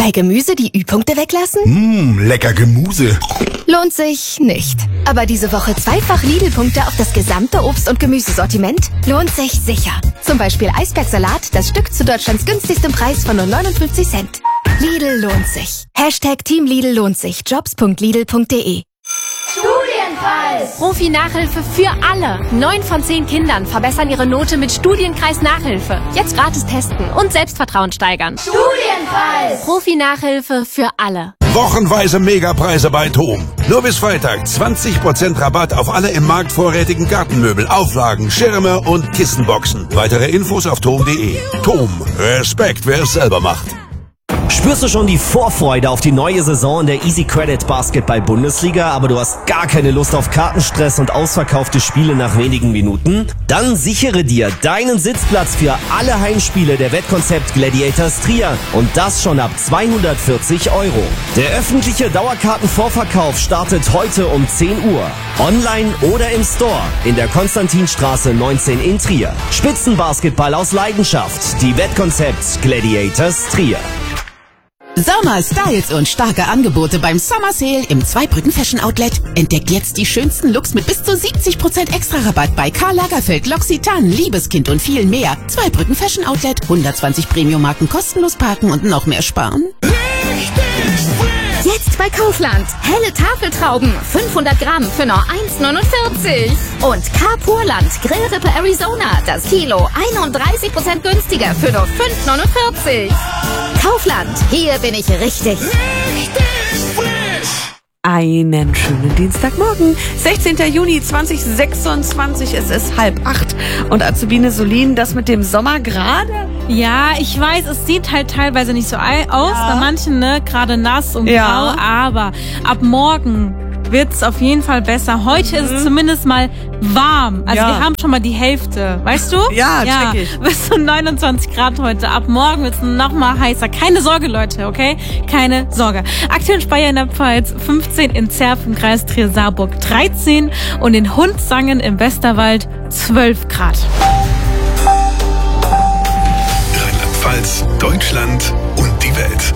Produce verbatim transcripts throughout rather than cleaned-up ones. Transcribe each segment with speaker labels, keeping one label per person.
Speaker 1: Bei Gemüse die Ü-Punkte weglassen?
Speaker 2: Mmm, lecker Gemüse.
Speaker 1: Lohnt sich nicht. Aber diese Woche zweifach Lidl-Punkte auf das gesamte Obst- und Gemüsesortiment? Lohnt sich sicher. Zum Beispiel Eisbergsalat, das Stück zu Deutschlands günstigstem Preis von nur neunundfünfzig Cent. Lidl lohnt sich. Hashtag Team Lidl lohnt sich. Jobs punkt lidl punkt de.
Speaker 3: Studienkreis! Profi-Nachhilfe für alle. Neun von zehn Kindern verbessern ihre Note mit Studienkreis-Nachhilfe. Jetzt gratis testen und Selbstvertrauen steigern. Studienkreis! Profi-Nachhilfe für alle.
Speaker 4: Wochenweise Megapreise bei TOM. Nur bis Freitag zwanzig Prozent Rabatt auf alle im Markt vorrätigen Gartenmöbel, Auflagen, Schirme und Kissenboxen. Weitere Infos auf tom punkt de. TOM. Respekt, wer es selber macht.
Speaker 5: Spürst du schon die Vorfreude auf die neue Saison in der Easy Credit Basketball Bundesliga, aber du hast gar keine Lust auf Kartenstress und ausverkaufte Spiele nach wenigen Minuten? Dann sichere dir deinen Sitzplatz für alle Heimspiele der Wettkonzept Gladiators Trier und das schon ab zweihundertvierzig Euro. Der öffentliche Dauerkartenvorverkauf startet heute um zehn Uhr. Online oder im Store in der Konstantinstraße neunzehn in Trier. Spitzenbasketball aus Leidenschaft. Die Wettkonzept Gladiators Trier.
Speaker 6: Sommer, Styles und starke Angebote beim Summer Sale im Zweibrücken Fashion Outlet. Entdeckt jetzt die schönsten Looks mit bis zu siebzig Prozent extra Rabatt bei Karl Lagerfeld, L'Occitane, Liebeskind und viel mehr. Zweibrücken Fashion Outlet, hundertzwanzig Premium-Marken kostenlos parken und noch mehr sparen.
Speaker 7: Jetzt bei Kaufland. Helle Tafeltrauben, fünfhundert Gramm für nur eins neunundvierzig. Und Carpurland Grillrippe Arizona, das Kilo einunddreißig Prozent günstiger für nur fünf neunundvierzig. Kaufland, hier bin ich richtig.
Speaker 8: Richtig frisch. Einen schönen Dienstagmorgen, sechzehnter Juni zweitausendsechsundzwanzig, es ist halb acht. Und Azubine Solin, das mit dem Sommer gerade?
Speaker 9: Ja, ich weiß, es sieht halt teilweise nicht so aus, ja. Bei manchen, ne, gerade nass und
Speaker 8: ja.
Speaker 9: grau, aber ab morgen wird's auf jeden Fall besser. Heute mhm. ist es zumindest mal warm. Also
Speaker 8: ja.
Speaker 9: wir haben schon mal die Hälfte, weißt du?
Speaker 8: Ja, ja. check ich.
Speaker 9: Bis zu neunundzwanzig Grad heute. Ab morgen wird's noch mal heißer. Keine Sorge, Leute, okay? Keine Sorge. Aktuell in Speyer in der Pfalz fünfzehn, in Zerf im Kreis Trier-Saarburg dreizehn und in Hundsangen im Westerwald zwölf Grad.
Speaker 10: Rheinland-Pfalz, Deutschland und die Welt.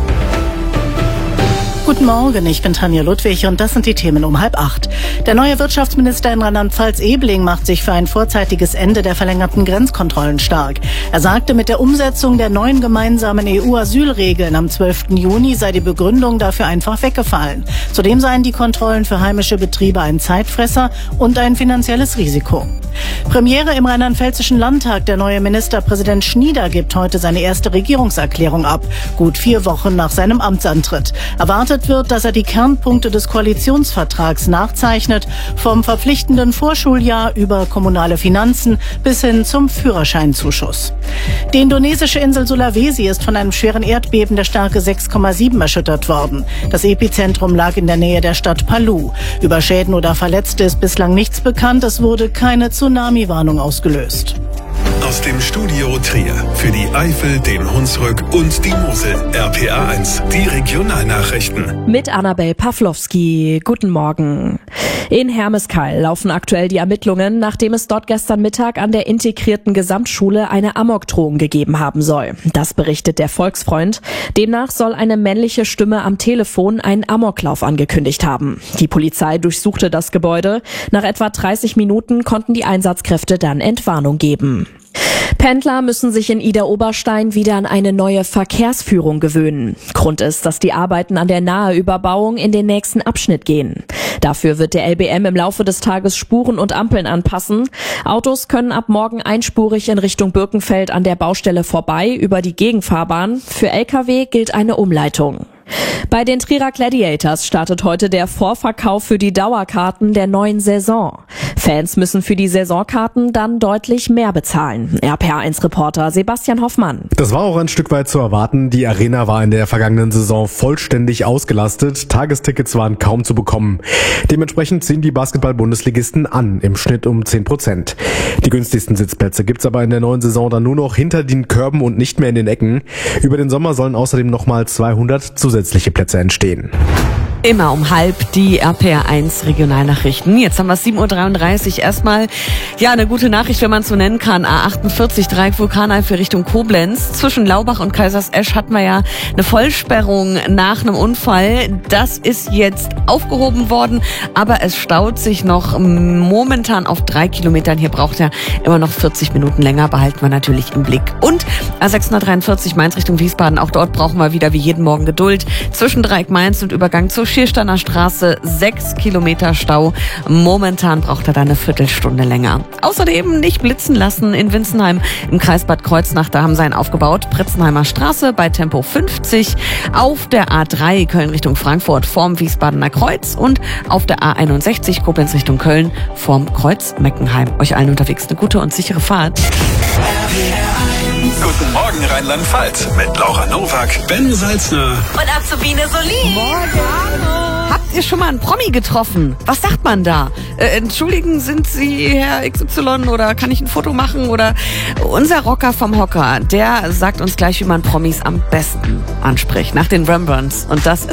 Speaker 11: Guten Morgen, ich bin Tanja Ludwig und das sind die Themen um halb acht. Der neue Wirtschaftsminister in Rheinland-Pfalz Ebling macht sich für ein vorzeitiges Ende der verlängerten Grenzkontrollen stark. Er sagte, mit der Umsetzung der neuen gemeinsamen E U-Asylregeln am zwölften Juni sei die Begründung dafür einfach weggefallen. Zudem seien die Kontrollen für heimische Betriebe ein Zeitfresser und ein finanzielles Risiko. Premiere im Rheinland-Pfälzischen Landtag. Der neue Ministerpräsident Schnieder gibt heute seine erste Regierungserklärung ab, gut vier Wochen nach seinem Amtsantritt. Erwartet wird, dass er die Kernpunkte des Koalitionsvertrags nachzeichnet, vom verpflichtenden Vorschuljahr über kommunale Finanzen bis hin zum Führerscheinzuschuss. Die indonesische Insel Sulawesi ist von einem schweren Erdbeben der Stärke sechs Komma sieben erschüttert worden. Das Epizentrum lag in der Nähe der Stadt Palu. Über Schäden oder Verletzte ist bislang nichts bekannt. Es wurde keine Tsunami-Warnung ausgelöst.
Speaker 10: Aus dem Studio Trier für die Eifel, den Hunsrück und die Mosel. R P A eins, die Regionalnachrichten.
Speaker 12: Mit Annabel Pawlowski. Guten Morgen. In Hermeskeil laufen aktuell die Ermittlungen, nachdem es dort gestern Mittag an der integrierten Gesamtschule eine Amokdrohung gegeben haben soll. Das berichtet der Volksfreund. Demnach soll eine männliche Stimme am Telefon einen Amoklauf angekündigt haben. Die Polizei durchsuchte das Gebäude. Nach etwa dreißig Minuten konnten die Einsatzkräfte dann Entwarnung geben. Pendler müssen sich in Idar-Oberstein wieder an eine neue Verkehrsführung gewöhnen. Grund ist, dass die Arbeiten an der Naheüberbauung in den nächsten Abschnitt gehen. Dafür wird der L B M im Laufe des Tages Spuren und Ampeln anpassen. Autos können ab morgen einspurig in Richtung Birkenfeld an der Baustelle vorbei über die Gegenfahrbahn. Für L K W gilt eine Umleitung. Bei den Trierer Gladiators startet heute der Vorverkauf für die Dauerkarten der neuen Saison. Fans müssen für die Saisonkarten dann deutlich mehr bezahlen. R P A eins Reporter Sebastian Hoffmann.
Speaker 13: Das war auch ein Stück weit zu erwarten. Die Arena war in der vergangenen Saison vollständig ausgelastet. Tagestickets waren kaum zu bekommen. Dementsprechend ziehen die Basketball-Bundesligisten an, im Schnitt um zehn Prozent. Die günstigsten Sitzplätze gibt's aber in der neuen Saison dann nur noch hinter den Körben und nicht mehr in den Ecken. Über den Sommer sollen außerdem nochmal zweihundert zusätzliche Plätze entstehen.
Speaker 8: Immer um halb die R P R eins Regionalnachrichten. Jetzt haben wir sieben Uhr dreiunddreißig. Erstmal, ja, eine gute Nachricht, wenn man es so nennen kann. A achtundvierzig, Dreieck Vulkaneifel Richtung Koblenz. Zwischen Laubach und Kaisersesch hatten wir ja eine Vollsperrung nach einem Unfall. Das ist jetzt aufgehoben worden, aber es staut sich noch momentan auf drei Kilometern. Hier braucht er immer noch vierzig Minuten länger, behalten wir natürlich im Blick. Und A sechshundertdreiundvierzig Mainz Richtung Wiesbaden. Auch dort brauchen wir wieder wie jeden Morgen Geduld. Zwischen Dreieck Mainz und Übergang zur Schiersteiner Straße sechs Kilometer Stau. Momentan braucht er da eine Viertelstunde länger. Außerdem nicht blitzen lassen in Winzenheim im Kreis Bad Kreuznach. Da haben sie einen aufgebaut. Pritzenheimer Straße bei Tempo fünfzig. Auf der A drei Köln Richtung Frankfurt vorm Wiesbadener Kreuz und auf der A einundsechzig Koblenz Richtung Köln vorm Kreuz Meckenheim. Euch allen unterwegs eine gute und sichere Fahrt.
Speaker 10: Guten Morgen Rheinland-Pfalz mit Laura Nowak, Ben Salzner
Speaker 8: und Azubine Solin. Morgen. Habt ihr schon mal einen Promi getroffen? Was sagt man da? Äh, entschuldigen, sind Sie Herr X Y oder kann ich ein Foto machen? Oder unser Rocker vom Hocker, der sagt uns gleich, wie man Promis am besten anspricht. Nach den Rembrandts. Und das